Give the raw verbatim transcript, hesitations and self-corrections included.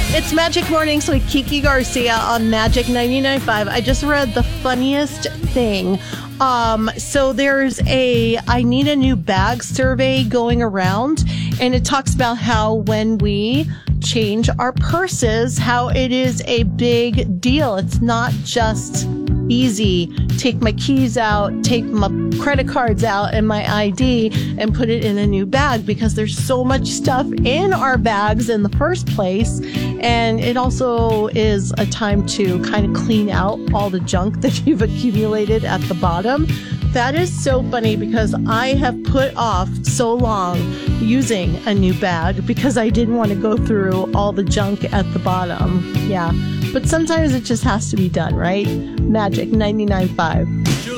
It's Magic Mornings with Kiki Garcia on Magic ninety-nine point five. I just read the funniest thing. Um, so there's a I need a new bag survey going around, and it talks about how when we change our purses, how it is a big deal. It's not just easy. Take my keys out, take my credit cards out and my I D and put it in a new bag, because there's so much stuff in our bags in the first place. And it also is a time to kind of clean out all the junk that you've accumulated at the bottom. That is so funny, because I have put off so long using a new bag because I didn't want to go through all the junk at the bottom. Yeah. But sometimes it just has to be done, right? Magic ninety-nine point five.